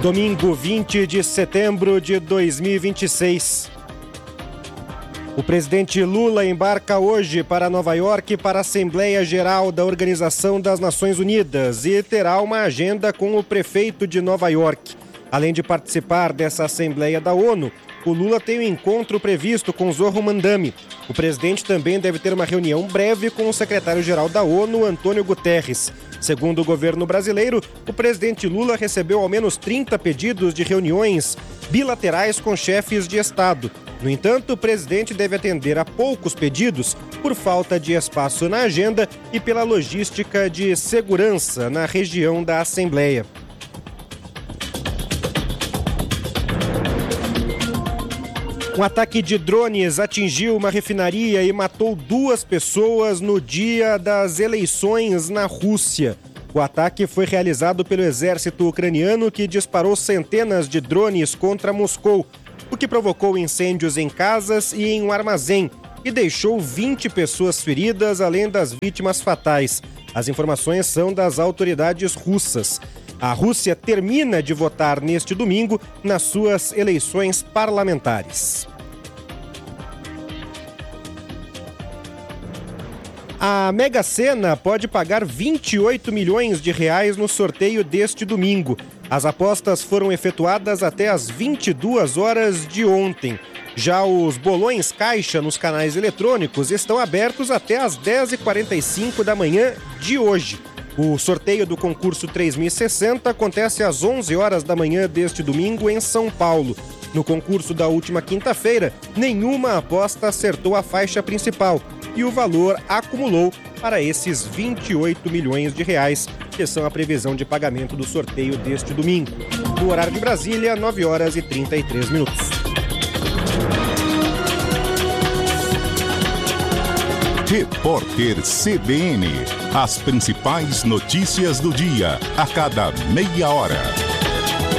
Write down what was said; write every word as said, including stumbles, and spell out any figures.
Domingo vinte de setembro de dois mil e vinte e seis. O presidente Lula embarca hoje para Nova York para a Assembleia Geral da Organização das Nações Unidas e terá uma agenda com o prefeito de Nova York. Além de participar dessa Assembleia da ONU, o Lula tem um encontro previsto com Zohran Mamdani. O presidente também deve ter uma reunião breve com o secretário-geral da ONU, Antônio Guterres. Segundo o governo brasileiro, o presidente Lula recebeu ao menos trinta pedidos de reuniões bilaterais com chefes de Estado. No entanto, o presidente deve atender a poucos pedidos por falta de espaço na agenda e pela logística de segurança na região da Assembleia. Um ataque de drones atingiu uma refinaria e matou duas pessoas no dia das eleições na Rússia. O ataque foi realizado pelo exército ucraniano, que disparou centenas de drones contra Moscou, o que provocou incêndios em casas e em um armazém e deixou vinte pessoas feridas, além das vítimas fatais. As informações são das autoridades russas. A Rússia termina de votar neste domingo nas suas eleições parlamentares. A Mega Sena pode pagar vinte e oito milhões de reais no sorteio deste domingo. As apostas foram efetuadas até às vinte e duas horas de ontem. Já os bolões caixa nos canais eletrônicos estão abertos até às dez e quarenta e cinco da manhã de hoje. O sorteio do concurso três mil e sessenta acontece às onze horas da manhã deste domingo em São Paulo. No concurso da última quinta-feira, nenhuma aposta acertou a faixa principal e o valor acumulou para esses vinte e oito milhões de reais, que são a previsão de pagamento do sorteio deste domingo. No horário de Brasília, nove horas e trinta e três minutos. Repórter C B N. As principais notícias do dia, a cada meia hora.